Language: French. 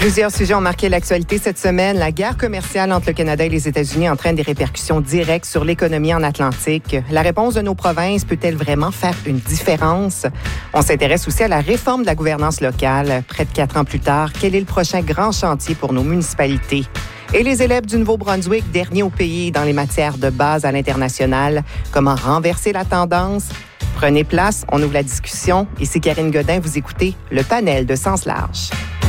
Plusieurs sujets ont marqué l'actualité cette semaine. La guerre commerciale entre le Canada et les États-Unis entraîne des répercussions directes sur l'économie en Atlantique. La réponse de nos provinces peut-elle vraiment faire une différence? On s'intéresse aussi à la réforme de la gouvernance locale. Près de 4 ans plus tard, quel est le prochain grand chantier pour nos municipalités? Et les élèves du Nouveau-Brunswick, derniers au pays dans les matières de base à l'international, comment renverser la tendance? Prenez place, on ouvre la discussion. Ici Karine Godin, vous écoutez le panel de Sens Large.